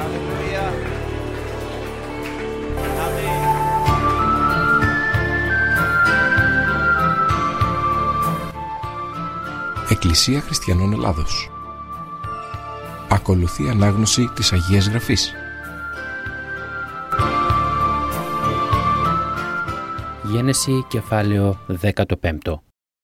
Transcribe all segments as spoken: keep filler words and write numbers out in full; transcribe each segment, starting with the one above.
Αλληλούια. Αμήν. Εκκλησία Χριστιανών Ελλάδος. Ακολουθεί ανάγνωση της Αγίας Γραφής. Γένεση κεφάλαιο δεκαπέντε.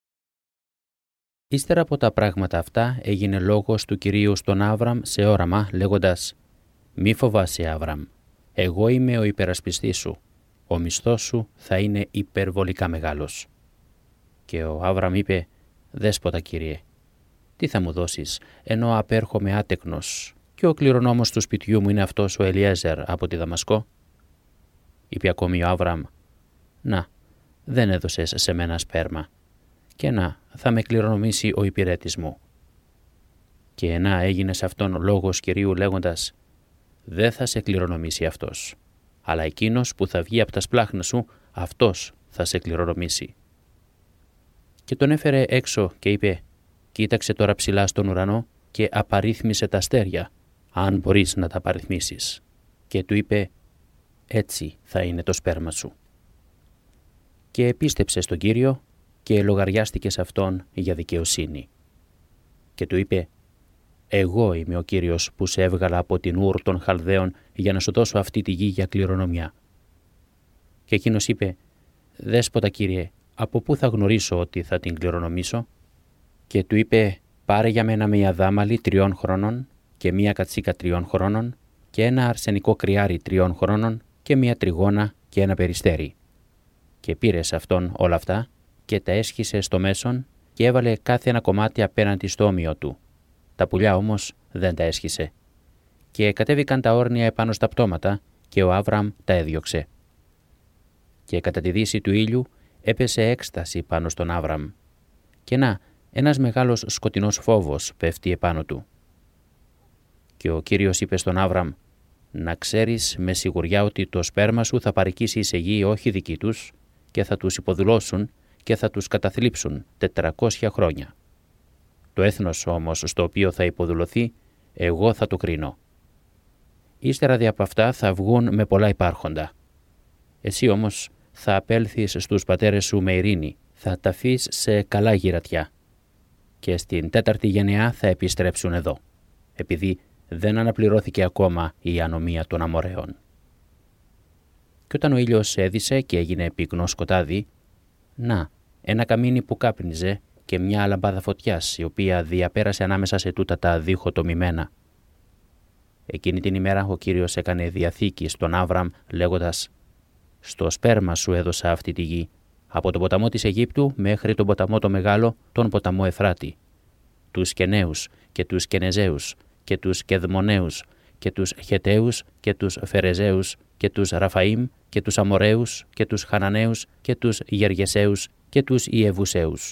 Ύστερα από τα πράγματα αυτά έγινε λόγος του Κυρίου στον Άβραμ σε όραμα λέγοντας «Μη φοβάσαι Άβραμ, εγώ είμαι ο υπερασπιστής σου, ο μισθός σου θα είναι υπερβολικά μεγάλος». Και ο Άβραμ είπε «Δέσποτα Κύριε, τι θα μου δώσεις, ενώ απέρχομαι άτεκνος και ο κληρονόμος του σπιτιού μου είναι αυτός ο Ελιέζερ από τη Δαμασκό». Είπε ακόμη ο Άβραμ «Να, δεν έδωσες σε μένα σπέρμα, και να, θα με κληρονομήσει ο υπηρέτης μου». Και να έγινε σε αυτόν λόγος Κυρίου λέγοντας «Δεν θα σε κληρονομήσει αυτός, αλλά εκείνος που θα βγει από τα σπλάχνα σου, αυτός θα σε κληρονομήσει». Και τον έφερε έξω και είπε «Κοίταξε τώρα ψηλά στον ουρανό και απαρίθμησε τα αστέρια, αν μπορείς να τα απαριθμίσεις». Και του είπε «Έτσι θα είναι το σπέρμα σου». Και επίστεψε στον Κύριο και λογαριάστηκε σε αυτόν για δικαιοσύνη. Και του είπε «Εγώ είμαι ο Κύριος που σε έβγαλα από την Ούρ των Χαλδαίων για να σου δώσω αυτή τη γη για κληρονομιά». Και εκείνος είπε «Δέσποτα Κύριε, από πού θα γνωρίσω ότι θα την κληρονομήσω?» Και του είπε «Πάρε για μένα μία δάμαλη τριών χρόνων και μία κατσίκα τριών χρόνων και ένα αρσενικό κρυάρι τριών χρόνων και μία τριγώνα και ένα περιστέρι». Και πήρε σε αυτόν όλα αυτά και τα έσχισε στο μέσον και έβαλε κάθε ένα κομμάτι απέναντι στο όμοιο του. Τα πουλιά όμως δεν τα έσχισε. Και κατέβηκαν τα όρνια επάνω στα πτώματα και ο Άβραμ τα έδιωξε. Και κατά τη δύση του ήλιου έπεσε έκσταση πάνω στον Άβραμ. Και να, ένας μεγάλος σκοτεινός φόβος πέφτει επάνω του. Και ο Κύριος είπε στον Άβραμ «Να ξέρεις με σιγουριά ότι το σπέρμα σου θα παρικήσει σε γη όχι δική τους και θα τους υποδουλώσουν και θα τους καταθλίψουν τετρακόσια χρόνια. Το έθνος όμως στο οποίο θα υποδουλωθεί, εγώ θα το κρίνω. Ύστερα δι' από αυτά θα βγουν με πολλά υπάρχοντα. Εσύ όμως θα απέλθεις στους πατέρες σου με ειρήνη, θα ταφείς σε καλά γυρατιά. Και στην τέταρτη γενεά θα επιστρέψουν εδώ, επειδή δεν αναπληρώθηκε ακόμα η ανομία των Αμοραίων». Και όταν ο ήλιος έδισε και έγινε πυκνό σκοτάδι, να, ένα καμίνι που κάπνιζε και μια λαμπάδα φωτιάς, η οποία διαπέρασε ανάμεσα σε τούτα τα διχοτομημένα. Εκείνη την ημέρα ο Κύριος έκανε διαθήκη στον Άβραμ λέγοντας «Στο σπέρμα σου έδωσα αυτή τη γη, από τον ποταμό της Αιγύπτου μέχρι τον ποταμό το μεγάλο, τον ποταμό Εφράτη, τους Κεναίους και τους Κενεζαίους και τους Κεδμοναίους και τους Χεταίους και τους Φερεζαίους και τους Ραφαΐμ και τους Αμοραίους και τους Χαναναίους και τους Γεργεσαίους και τους Ιεβουσαίους».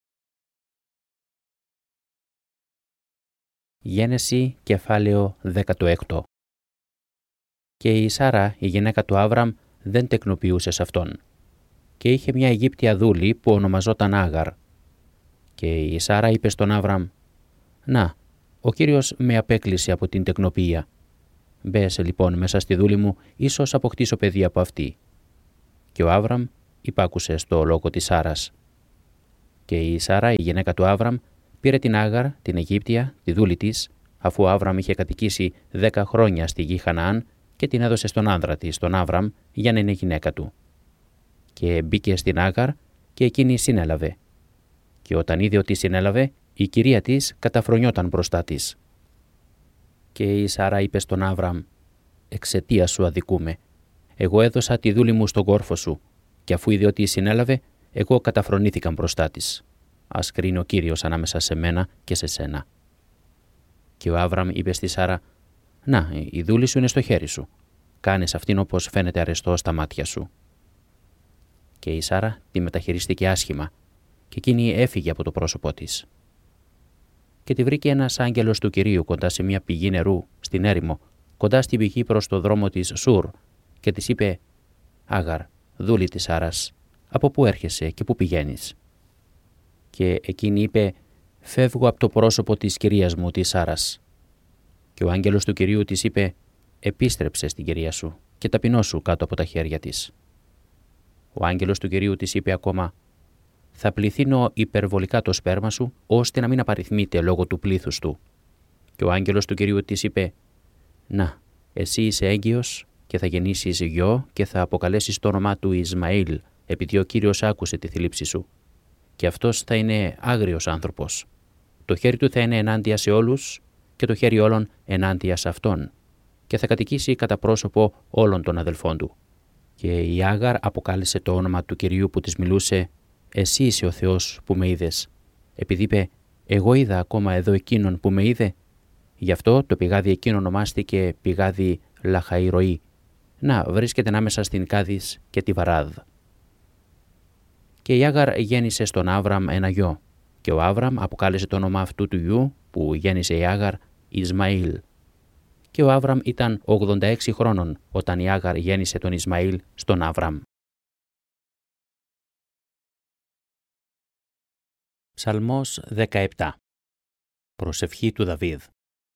Γένεση κεφάλαιο δεκαέξι. Και η Σάρα, η γυναίκα του Άβραμ, δεν τεκνοποιούσε σε αυτόν. Και είχε μια Αιγύπτια δούλη που ονομαζόταν Άγαρ. Και η Σάρα είπε στον Άβραμ «Να, ο Κύριος με απέκλεισε από την τεκνοποιία. Μπες λοιπόν μέσα στη δούλη μου, ίσως αποκτήσω παιδί από αυτή». Και ο Άβραμ υπάκουσε στο λόγο της Σάρας. Και η Σάρα, η γυναίκα του Άβραμ, πήρε την Άγαρ, την Αιγύπτια, τη δούλη της, αφού ο Άβραμ είχε κατοικήσει δέκα χρόνια στη γη Χαναάν, και την έδωσε στον άνδρα της, τον Άβραμ, για να είναι γυναίκα του. Και μπήκε στην Άγαρ και εκείνη συνέλαβε. Και όταν είδε ότι συνέλαβε, η κυρία της καταφρονιόταν μπροστά της. Και η Σάρα είπε στον Άβραμ «Εξαιτίας σου αδικούμε. Εγώ έδωσα τη δούλη μου στον κόρφο σου, και αφού είδε ότι συνέλαβε, εγώ καταφρονήθηκα μπροστά της. Ας κρίνει ο Κύριος ανάμεσα σε μένα και σε σένα». Και ο Άβραμ είπε στη Σάρα «Να, η δούλη σου είναι στο χέρι σου. Κάνεις αυτήν όπως φαίνεται αρεστό στα μάτια σου». Και η Σάρα τη μεταχειριστήκε άσχημα, και εκείνη έφυγε από το πρόσωπό της. Και τη βρήκε ένας άγγελος του Κυρίου κοντά σε μια πηγή νερού, στην έρημο, κοντά στην πηγή προς το δρόμο της Σουρ, και της είπε «Άγαρ, δούλη της Σάρας, από πού έρχεσαι και πού πηγαίνεις?» Και εκείνη είπε «Φεύγω από το πρόσωπο της κυρίας μου, της Σάρας». Και ο άγγελος του Κυρίου της είπε επίστρεψε στην κυρία σου και ταπεινώσου κάτω από τα χέρια της. Ο άγγελος του Κυρίου της είπε ακόμα: θα πληθύνω υπερβολικά το σπέρμα σου, ώστε να μην απαριθμείται λόγω του πλήθους του. Και ο άγγελος του Κυρίου της είπε: να, εσύ είσαι έγκυος και θα γεννήσεις γιο και θα αποκαλέσεις το όνομά του Ισμαήλ, επειδή ο Κύριος άκουσε τη θλίψη σου. Και αυτός θα είναι άγριος άνθρωπος. Το χέρι του θα είναι ενάντια σε όλους και το χέρι όλων ενάντια σε αυτόν. Και θα κατοικήσει κατά πρόσωπο όλων των αδελφών του. Και η Άγαρ αποκάλεσε το όνομα του Κυρίου που της μιλούσε: εσύ είσαι ο Θεός που με είδες. Επειδή είπε: εγώ είδα ακόμα εδώ εκείνον που με είδε. Γι' αυτό το πηγάδι εκείνο ονομάστηκε πηγάδι Λαχαϊροή. Να, βρίσκεται ανάμεσα στην Κάδης και τη Βαράδ. Και η Άγαρ γέννησε στον Άβραμ ένα γιο. Και ο Άβραμ αποκάλεσε το όνομα αυτού του γιου που γέννησε η Άγαρ Ισμαήλ. Και ο Άβραμ ήταν ογδόντα έξι χρόνων όταν η Άγαρ γέννησε τον Ισμαήλ στον Άβραμ. Ψαλμός δεκαεπτά. Προσευχή του Δαβίδ.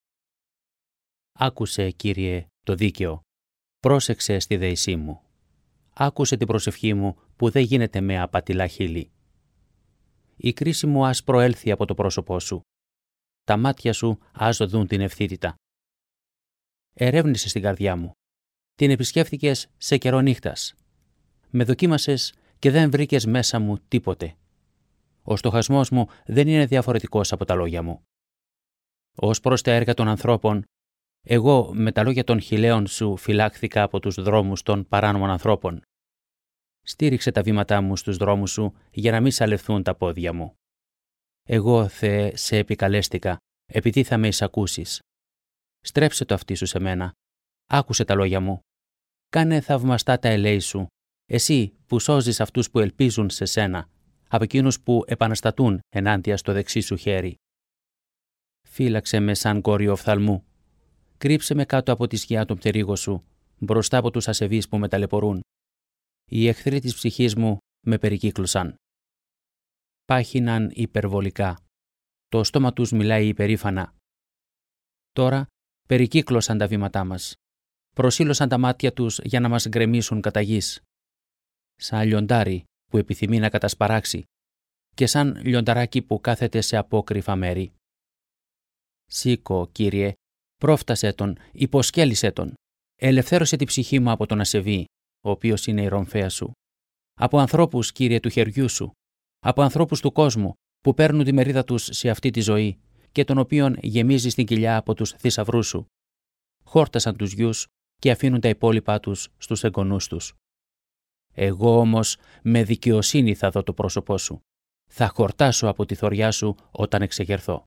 Άκουσε, Κύριε, το δίκαιο. Πρόσεξε στη δεησή μου. Άκουσε την προσευχή μου που δεν γίνεται με απατηλά χείλη. Η κρίση μου ας προέλθει από το πρόσωπό σου. Τα μάτια σου ας δουν την ευθύτητα. Ερεύνησες την καρδιά μου. Την επισκέφθηκες σε καιρό νύχτας. Με δοκίμασες και δεν βρήκες μέσα μου τίποτε. Ο στοχασμός μου δεν είναι διαφορετικός από τα λόγια μου. Ως προς τα έργα των ανθρώπων, εγώ με τα λόγια των χιλέων σου φυλάχθηκα από τους δρόμους των παράνομων ανθρώπων. Στήριξε τα βήματά μου στους δρόμους σου για να μην σαλευθούν τα πόδια μου. Εγώ, Θεέ, σε επικαλέστηκα, επειδή θα με εισακούσεις. Στρέψε το αυτί σου σε μένα. Άκουσε τα λόγια μου. Κάνε θαυμαστά τα ελέη σου, εσύ που σώζεις αυτούς που ελπίζουν σε σένα, από εκείνους που επαναστατούν ενάντια στο δεξί σου χέρι. Φύλαξε με σαν κόριο οφθαλμού. Κρύψε με κάτω από τη σκιά των πτερίγων σου, μπροστά από τους ασεβείς που με ταλαιπωρούν. Οι εχθροί της ψυχής μου με περικύκλωσαν. Πάχυναν υπερβολικά. Το στόμα τους μιλάει υπερήφανα. Τώρα περικύκλωσαν τα βήματά μας. Προσήλωσαν τα μάτια τους για να μας γκρεμίσουν κατά γης. Σαν λιοντάρι που επιθυμεί να κατασπαράξει και σαν λιονταράκι που κάθεται σε απόκρυφα μέρη. Σήκω, Κύριε, πρόφτασε τον, υποσκέλισε τον. Ελευθέρωσε τη ψυχή μου από τον ασεβή, ο οποίος είναι η ρομφαία σου. Από ανθρώπους, Κύριε, του χεριού σου. Από ανθρώπους του κόσμου που παίρνουν τη μερίδα τους σε αυτή τη ζωή και των οποίων γεμίζει στην κοιλιά από τους θησαυρούς σου. Χόρτασαν τους γιους και αφήνουν τα υπόλοιπά τους στους εγγονούς τους. Εγώ όμως με δικαιοσύνη θα δω το πρόσωπό σου. Θα χορτάσω από τη θωριά σου όταν εξεγερθώ.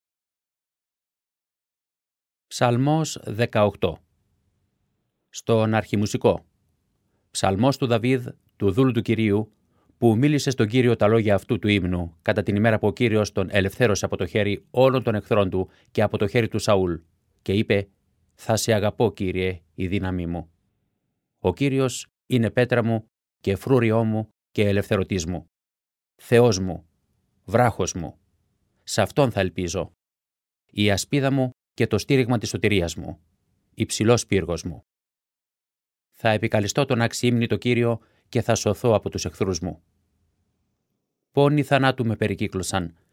Ψαλμός δεκαοκτώ. Στον αρχιμουσικό. Ψαλμός του Δαβίδ, του δούλου του Κυρίου, που μίλησε στον Κύριο τα λόγια αυτού του ύμνου κατά την ημέρα που ο Κύριος τον ελευθέρωσε από το χέρι όλων των εχθρών του και από το χέρι του Σαούλ και είπε «Θα σε αγαπώ, Κύριε, η δύναμή μου». Ο Κύριος είναι πέτρα μου και φρούριό μου και ελευθερωτής μου. Θεός μου, βράχος μου. Σε Αυτόν θα ελπίζω. Η ασπίδα μου και το στήριγμα της σωτηρίας μου. Υψηλός πύργος μου. Θα επικαλεστώ τον αξιήμνη το Κύριο και θα σωθώ από τους εχθρούς μου. Πόνοι θανάτου με περικύκλωσαν